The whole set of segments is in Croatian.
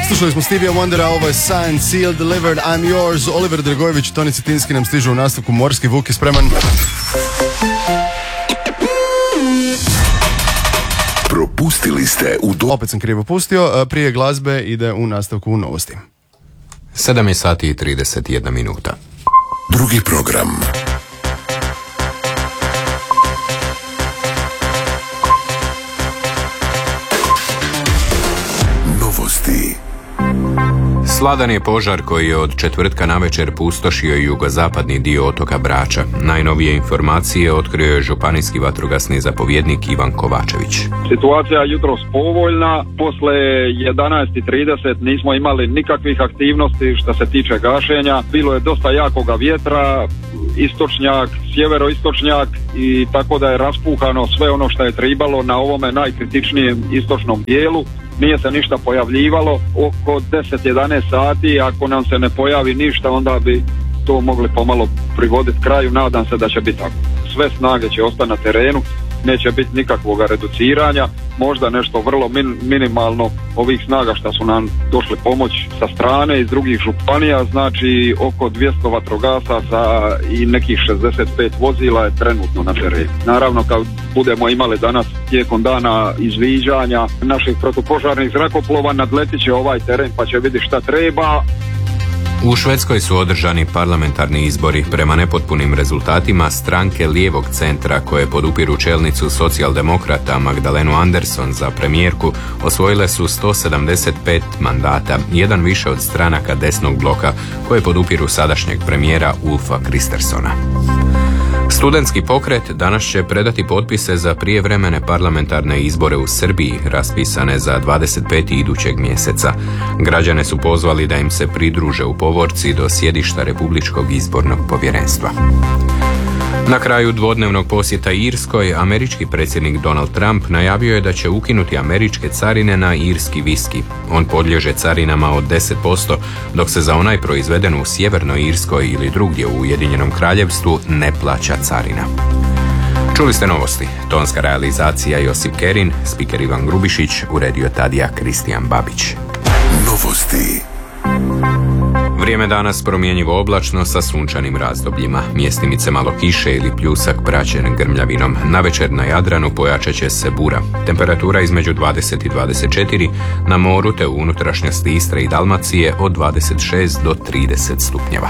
Slušali smo Stevie Wondera, ovo je Signed, Sealed, Delivered, I'm Yours. Oliver Dragojević i Toni Cetinski nam stižu u nastavku. Morski Vuk je spreman. Propustili ste Opet sam krivo pustio. Prije glazbe ide u nastavku novosti. 7 je sati i 31 minuta. Drugi program. Novosti. Sladan je požar koji je od četvrtka navečer pustošio jugozapadni dio otoka Brača. Najnovije informacije otkrio je županijski vatrogasni zapovjednik Ivan Kovačević. Situacija je jutros povoljna, posle 11:30 nismo imali nikakvih aktivnosti što se tiče gašenja. Bilo je dosta jakoga vjetra, istočnjak, sjeveroistočnjak i tako da je raspuhano sve ono što je tribalo na ovome najkritičnijem istočnom dijelu. Nije se ništa pojavljivalo, oko 10-11 sati, ako nam se ne pojavi ništa, onda bi to mogli pomalo privoditi kraju, nadam se da će biti tako. Sve snage će ostati na terenu, neće biti nikakvog reduciranja, možda nešto vrlo minimalno ovih snaga što su nam došli pomoć sa strane iz drugih županija, znači oko 200 vatrogasaca i nekih 65 vozila je trenutno na terenu. Naravno, kad budemo imali danas tijekom dana izviđanja naših protupožarnih zrakoplova, nadletit će ovaj teren pa će vidjeti šta treba. U Švedskoj su održani parlamentarni izbori. Prema nepotpunim rezultatima stranke lijevog centra koje podupiru čelnicu socijaldemokrata Magdalenu Andersson za premijerku osvojile su 175 mandata, jedan više od stranaka desnog bloka koje podupiru sadašnjeg premijera Ulfa Kristerssona. Studentski pokret danas će predati potpise za prijevremene parlamentarne izbore u Srbiji, raspisane za 25. idućeg mjeseca. Građane su pozvali da im se pridruže u povorci do sjedišta Republičkog izbornog povjerenstva. Na kraju dvodnevnog posjeta Irskoj, američki predsjednik Donald Trump najavio je da će ukinuti američke carine na irski viski. On podliježe carinama od 10%, dok se za onaj proizveden u Sjevernoj Irskoj ili drugdje u Ujedinjenom Kraljevstvu ne plaća carina. Čuli ste novosti. Tonska realizacija Josip Kerin, spiker Ivan Grubišić, uredio Tadija Kristijan Babić. Novosti. Vrijeme danas promjenjivo oblačno sa sunčanim razdobljima. Mjestimice malo kiše ili pljusak praćen grmljavinom. Navečer na Jadranu pojačat će se bura. Temperatura između 20 i 24, na moru te u unutrašnjosti Istre i Dalmacije od 26 do 30 stupnjeva.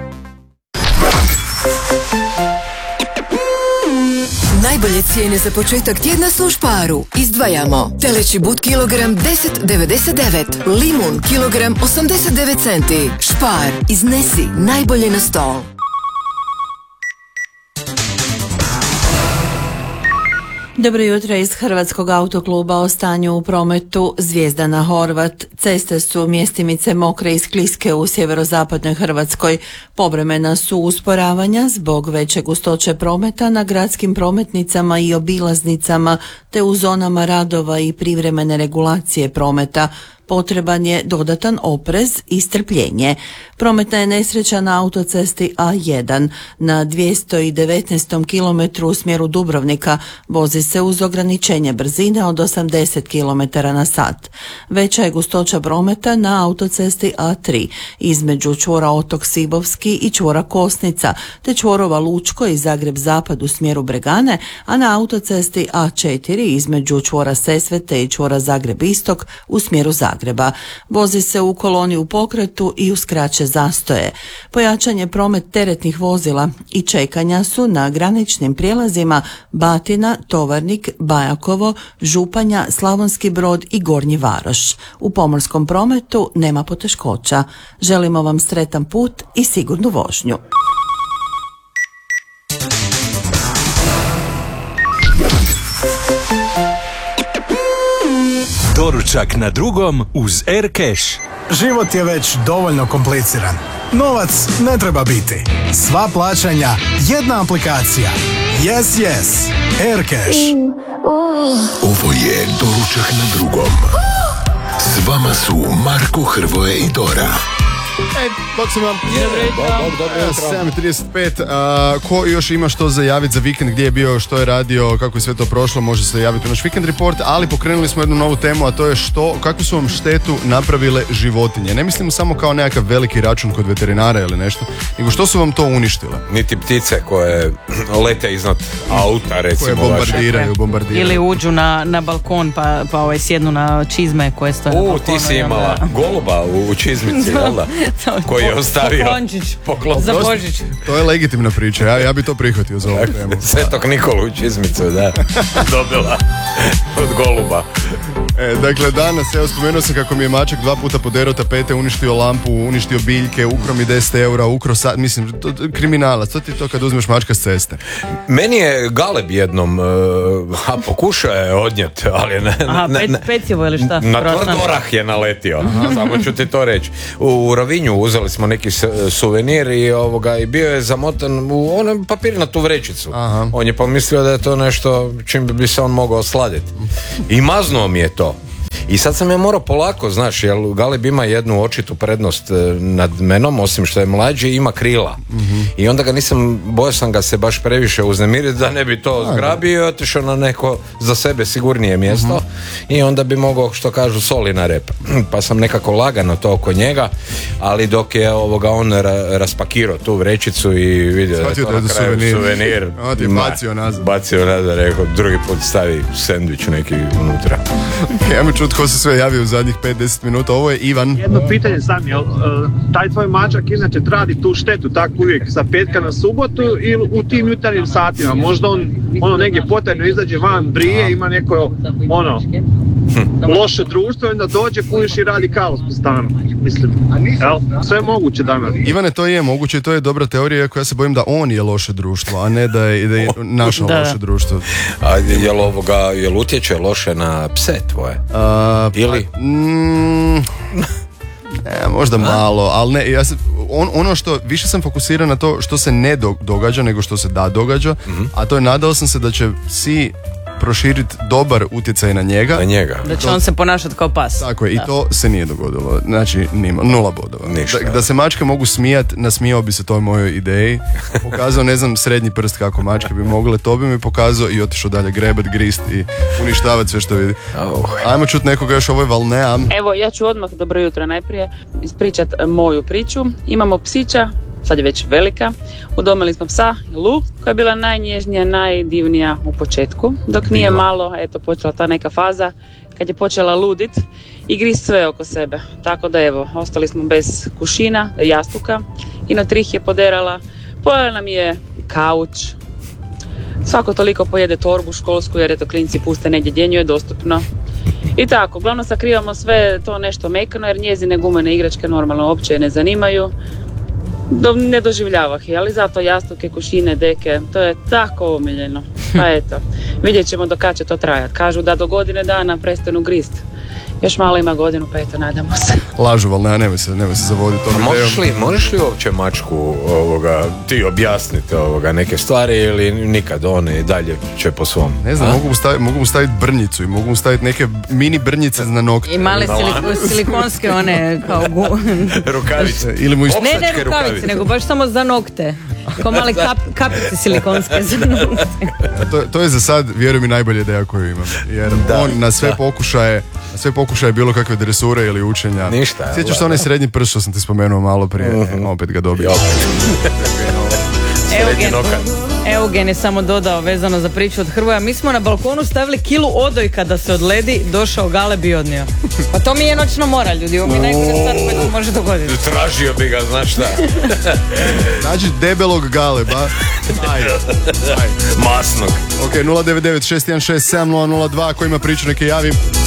Najbolje cijene za početak tjedna su u Sparu. Izdvajamo teleći but kilogram 10,99, limun kilogram 89 centi. Spar, iznesi najbolje na stol. Dobro jutro iz Hrvatskog autokluba o stanju u prometu. Zvijezdana Horvat. Ceste su mjestimice mokre i skliske u sjeverozapadnoj Hrvatskoj. Povremena su usporavanja zbog veće gustoće prometa na gradskim prometnicama i obilaznicama te u zonama radova i privremene regulacije prometa. Potreban je dodatan oprez i strpljenje. Prometna je nesreća na autocesti A1 na 219. kilometru u smjeru Dubrovnika. Vozi se uz ograničenje brzine od 80 km na sat. Veća je gustoća prometa na autocesti A3 između čvora Otok Sibovski i čvora Kosnica, te čvorova Lučko i Zagreb Zapad u smjeru Bregane, a na autocesti A4 između čvora Sesvete i čvora Zagreb Istok u smjeru Zagreba. Vozi se u koloni u pokretu i uz kraće zastoje. Pojačan je promet teretnih vozila i čekanja su na graničnim prijelazima Batina, Tovarnik, Bajakovo, Županja, Slavonski Brod i Gornji Varoš. U pomorskom prometu nema poteškoća. Želimo vam sretan put i sigurnu vožnju. Doručak na drugom uz Aircash. Život je već dovoljno kompliciran. Novac ne treba biti. Sva plaćanja, jedna aplikacija. Yes, yes. Aircash. Ovo je Doručak na drugom. S vama su Marko, Hrvoje i Dora. Bog sam vam. Dobro jutro. 7.35. Ko još ima što za javiti za vikend, gdje je bio, što je radio, kako je sve to prošlo, može se javiti u naš Weekend Report, ali pokrenuli smo jednu novu temu, a to je kakvu su vam štetu napravile životinje. Ne mislimo samo kao nekakav veliki račun kod veterinara ili nešto, nego što su vam to uništile. Niti ptice koje lete iznad auta, recimo. Koje bombardiraju. Ili uđu na balkon pa sjednu na čizme koje stoje na balkonu. Ti si imala goluba u čizmici, jel da? Koji je ostavio poklon za Božić. To je legitimna priča, ja bi to prihvatio za ovu temu. Svetog Nikolu u čizmicu, da. Dobila od goluba. Dakle, danas, evo, spomenuo sam kako mi je mačak 2 puta poderao tapete, uništio lampu, uništio biljke, ukro mi 10 eura, mislim, kriminalac, to ti to kad uzmeš mačka s ceste. Meni je Galeb jednom, pokušao je odnijeti, ali pecivo ili šta? Na tvrd orah je naletio, samo ću ti to reći. U Rovinju uzeli smo neki suvenir i bio je zamotan u onu papirnatu vrećicu. Aha. On je pomislio da je to nešto čim bi se on mogao osladiti. I maznuo mi je to. I sad sam ja morao polako, znaš, jer Galeb ima jednu očitu prednost nad menom, osim što je mlađi, ima krila. I onda bojao sam ga se baš previše uznemiriti da ne bi to zgrabio i otišao na neko za sebe sigurnije mjesto i onda bi mogao, što kažu, soli na rep. Pa sam nekako lagano to oko njega, ali dok je on raspakirao tu vrećicu i vidio da je to na kraju suvenir. Bacio nazad, rekao, drugi put stavi sendvič neki unutra. Ja mi čut ko se sve javio u zadnjih 5-10 minuta. Ovo je Ivan. Jedno pitanje sam, jel taj tvoj mačak inače radi tu štetu tako uvijek sa petka na subotu ili u tim jutarnjim satima? Možda on negdje potajno izađe van, brije, ima neko loše društvo i onda dođe, kujiš i radi kaos po stanu. Mislim, sve je moguće danas. Ivane, to je moguće i to je dobra teorija, iako ja se bojim da on je loše društvo, a ne da je naše loše društvo. A jel utječe loše na pse tvoje? Ili? Možda malo, ali ne, ono što više sam fokusiran na to što se ne događa nego što se da događa, a to je nadao sam se da će psi proširiti dobar utjecaj na njega. Da će on se ponašati kao pas. Tako je, i to se nije dogodilo. Znači, 0 bodova. Da se mačke mogu smijati, nasmijao bi se toj mojoj ideji. Pokazao, ne znam, srednji prst kako mačke bi mogle, to bi mi pokazao i otišao dalje grebat, grist i uništavati sve što vidi. Ajmo čut nekoga još, ovo je Valnea. Evo, ja ću odmah, dobro jutro, najprije ispričat moju priču. Imamo psića, sad je već velika. Udomili smo psa, Lu, koja je bila najnježnija, najdivnija u početku, dok nije malo, počela ta neka faza kad je počela ludit i grist sve oko sebe. Tako da ostali smo bez kušina, jastuka i na trih je poderala. Pojela nam je kauč. Svako toliko pojede torbu školsku jer klinci puste negdje gdje njoj je dostupno. I tako, uglavnom sakrivamo sve to nešto mekano jer njezine gumene igračke normalno uopće je ne zanimaju. Ne doživljava ih, ali zato jastuke, kušine, deke, to je tako omiljeno. Pa vidjet ćemo do kad će to trajati. Kažu da do godine dana prestanu grist. Još malo ima godinu, pa nadamo se. Lažu, ali nemoj se zavoditi tom idejom. Možeš li uopće mačku ti objasniti neke stvari ili nikad on i dalje će po svom? Ne znam, mogu mu staviti brnjicu i mogu mu staviti neke mini brnjice na nokte. I male silikonske one kao rukavice. Ili mu ne rukavice, nego baš samo za nokte. Kao male kapice silikonske za nokte. To je za sad, vjerujem, i najbolja ideja koju imam. Jer on na sve pokušaje bilo kakve dresure ili učenja. Ništa. Sjećaš se onaj srednji prst što sam ti spomenuo malo prije, opet ga dobio. Eugen je samo dodao vezano za priču od Hrvoja. Mi smo na balkonu stavili kilu odojka da se odledi, došao Galeb i odnio. Pa to mi je noćna mora, ljudi. Ovo mi je najbolja stvar koja se može dogoditi. Tražio bi ga, znaš šta. Znači debelog Galeba. Ajde. Masnog. Ok, 099 616 7002, ko ima priču neke javi.